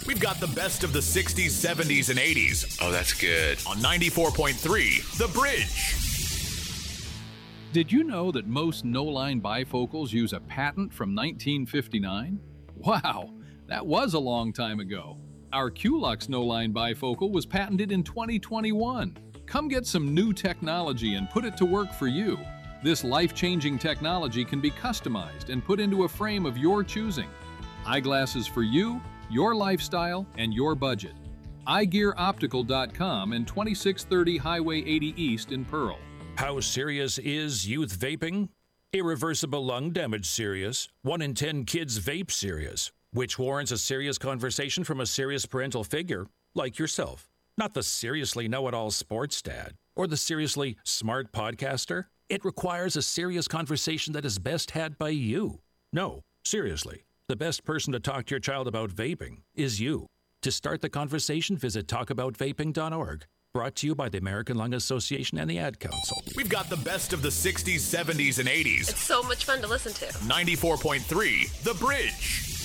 We've got the best of the 60s, 70s, and 80s. Oh, that's good. On 94.3, The Bridge. Did you know that most no-line bifocals use a patent from 1959? Wow, that was a long time ago. Our QLux no-line bifocal was patented in 2021. Come get some new technology and put it to work for you. This life-changing technology can be customized and put into a frame of your choosing. Eyeglasses for you, your lifestyle, and your budget. eyegearoptical.com and 2630 Highway 80 East in Pearl. How serious is youth vaping? Irreversible lung damage serious. 1 in 10 kids vape serious, which warrants a serious conversation from a serious parental figure like yourself. Not the seriously know-it-all sports dad or the seriously smart podcaster. It requires a serious conversation that is best had by you. No, seriously, the best person to talk to your child about vaping is you. To start the conversation, visit talkaboutvaping.org. Brought to you by the American Lung Association and the Ad Council. We've got the best of the 60s, 70s, and 80s. It's so much fun to listen to. 94.3, The Bridge.